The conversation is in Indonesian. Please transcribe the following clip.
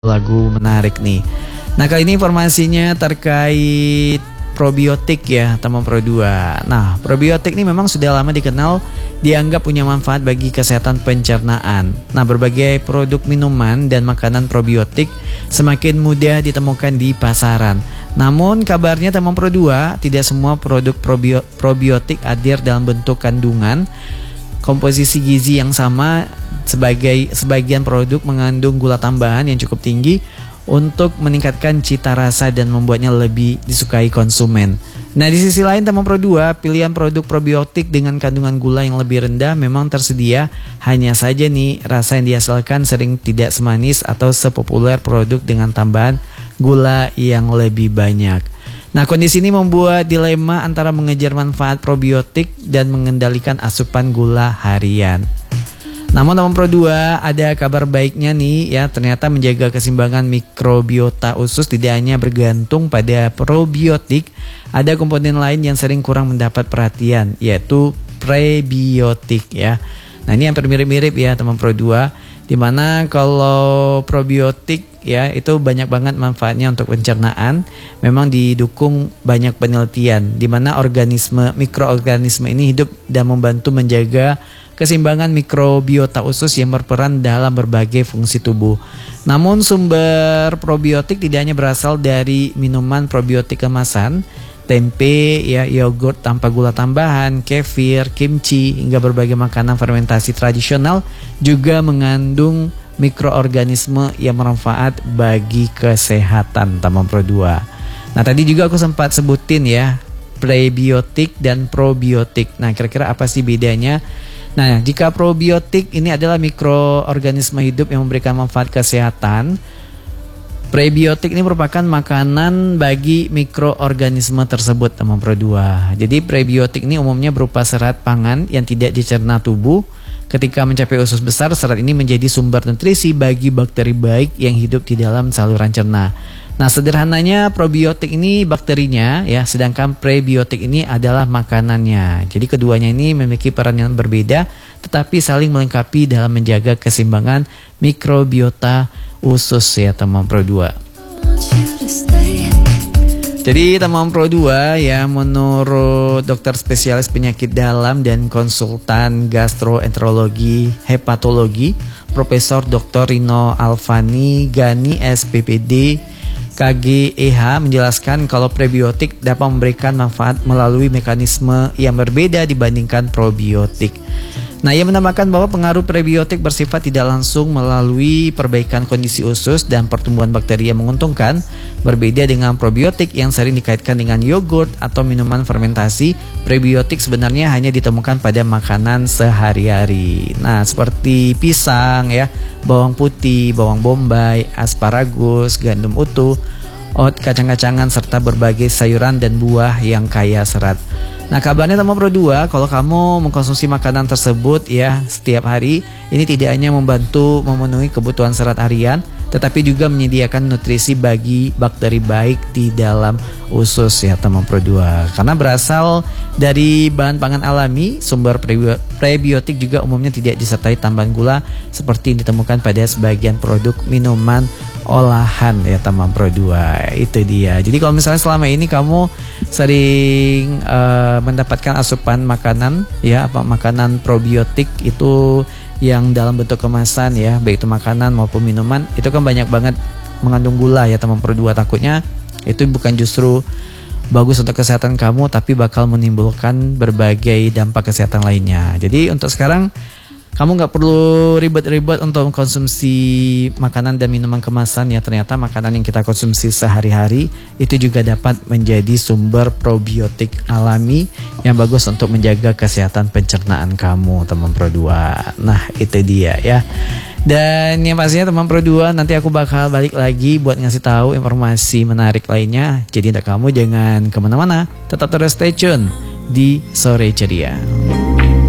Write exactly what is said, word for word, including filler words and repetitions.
lagu menarik nih. Nah, kali ini informasinya terkait probiotik ya, teman Pro dua. Nah, probiotik ini memang sudah lama dikenal dianggap punya manfaat bagi kesehatan pencernaan. Nah, berbagai produk minuman dan makanan probiotik semakin mudah ditemukan di pasaran. Namun kabarnya teman Pro dua, tidak semua produk probio- probiotik hadir dalam bentuk kandungan komposisi gizi yang sama. Sebagai sebagian produk mengandung gula tambahan yang cukup tinggi untuk meningkatkan cita rasa dan membuatnya lebih disukai konsumen. Nah, di sisi lain teman Pro dua, pilihan produk probiotik dengan kandungan gula yang lebih rendah memang tersedia. Hanya saja nih, rasa yang dihasilkan sering tidak semanis atau sepopuler produk dengan tambahan gula yang lebih banyak. Nah, kondisi ini membuat dilema antara mengejar manfaat probiotik dan mengendalikan asupan gula harian. Namun teman Pro dua, ada kabar baiknya nih ya, ternyata menjaga keseimbangan mikrobiota usus tidak hanya bergantung pada probiotik, ada komponen lain yang sering kurang mendapat perhatian, yaitu prebiotik ya. Nah, ini yang mirip-mirip ya teman Pro dua, dimana kalau probiotik ya itu banyak banget manfaatnya untuk pencernaan. Memang didukung banyak penelitian dimana organisme mikroorganisme ini hidup dan membantu menjaga keseimbangan mikrobiota usus yang berperan dalam berbagai fungsi tubuh. Namun sumber probiotik tidak hanya berasal dari minuman probiotik kemasan, tempe, ya, yogurt tanpa gula tambahan, kefir, kimchi, hingga berbagai makanan fermentasi tradisional juga mengandung mikroorganisme yang bermanfaat bagi kesehatan teman Pro dua. Nah, tadi juga aku sempat sebutin ya, prebiotik dan probiotik. Nah, kira-kira apa sih bedanya? Nah, jika probiotik ini adalah mikroorganisme hidup yang memberikan manfaat kesehatan, prebiotik ini merupakan makanan bagi mikroorganisme tersebut teman Pro dua. Jadi prebiotik ini umumnya berupa serat pangan yang tidak dicerna tubuh. Ketika mencapai usus besar, serat ini menjadi sumber nutrisi bagi bakteri baik yang hidup di dalam saluran cerna. Nah, sederhananya probiotik ini bakterinya ya, sedangkan prebiotik ini adalah makanannya. Jadi keduanya ini memiliki peran yang berbeda tetapi saling melengkapi dalam menjaga keseimbangan mikrobiota usus ya teman Pro dua. Jadi teman Pro dua ya, menurut dokter spesialis penyakit dalam dan konsultan gastroenterologi hepatologi Profesor Doktor Rino Alfani Gani S P P D K G E H menjelaskan kalau prebiotik dapat memberikan manfaat melalui mekanisme yang berbeda dibandingkan probiotik. Nah, ia menambahkan bahwa pengaruh prebiotik bersifat tidak langsung melalui perbaikan kondisi usus dan pertumbuhan bakteri yang menguntungkan. Berbeda dengan probiotik yang sering dikaitkan dengan yogurt atau minuman fermentasi, prebiotik sebenarnya hanya ditemukan pada makanan sehari-hari. Nah, seperti pisang ya, bawang putih, bawang bombay, asparagus, gandum utuh, oat, kacang-kacangan, serta berbagai sayuran dan buah yang kaya serat. Nah, kabarnya teman Pro dua, kalau kamu mengkonsumsi makanan tersebut ya setiap hari, ini tidak hanya membantu memenuhi kebutuhan serat harian, tetapi juga menyediakan nutrisi bagi bakteri baik di dalam usus ya teman Pro dua. Karena berasal dari bahan pangan alami, sumber prebiotik juga umumnya tidak disertai tambahan gula seperti yang ditemukan pada sebagian produk minuman olahan ya teman Pro dua. Itu dia. Jadi kalau misalnya selama ini kamu sering uh, mendapatkan asupan makanan ya, apa makanan probiotik itu yang dalam bentuk kemasan ya, baik itu makanan maupun minuman, itu kan banyak banget mengandung gula ya teman Pro dua. Takutnya itu bukan justru bagus untuk kesehatan kamu, tapi bakal menimbulkan berbagai dampak kesehatan lainnya. Jadi untuk sekarang kamu gak perlu ribet-ribet untuk mengkonsumsi makanan dan minuman kemasan ya. Ternyata makanan yang kita konsumsi sehari-hari itu juga dapat menjadi sumber probiotik alami yang bagus untuk menjaga kesehatan pencernaan kamu teman Pro dua. Nah, itu dia ya. Dan yang pastinya teman Pro dua, nanti aku bakal balik lagi buat ngasih tahu informasi menarik lainnya. Jadi untuk kamu jangan kemana-mana, tetap terus stay tune di Sore Ceria.